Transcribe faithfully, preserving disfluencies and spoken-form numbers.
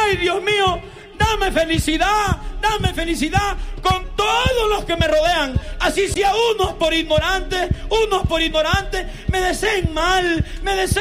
ay Dios mío, dame felicidad, dame felicidad con todos los que me rodean. Así sea unos por ignorantes, unos por ignorantes, me deseen mal, me deseen